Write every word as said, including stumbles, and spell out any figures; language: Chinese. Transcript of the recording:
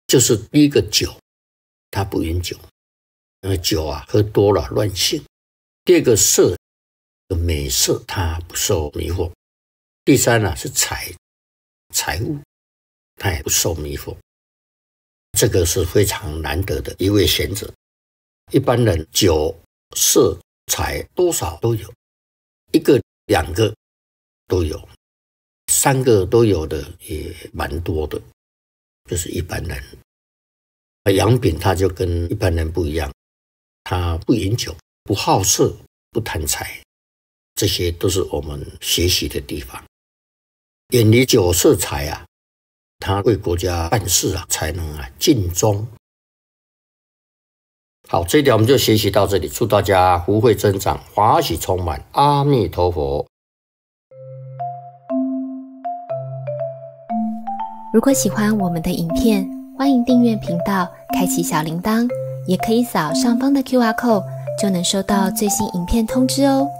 就是第一个酒，他不饮酒，因为酒啊喝多了乱性。第二个色，美色他不受迷惑。第三呢、啊、是财，财物他也不受迷惑。这个是非常难得的一位贤者。一般人酒色财多少都有，一个两个都有，三个都有的也蛮多的，就是一般人。杨炳他就跟一般人不一样，他不饮酒，不好色，不贪财，这些都是我们学习的地方。远离酒色财啊，他为国家办事啊，才能啊尽忠。好，这一点我们就学习到这里，祝大家福慧增长，华喜充满，阿弥陀佛。 如果喜欢我们的影片，欢迎订阅频道，开启小铃铛，也可以扫上方的 Q R code， 就能收到最新影片通知哦。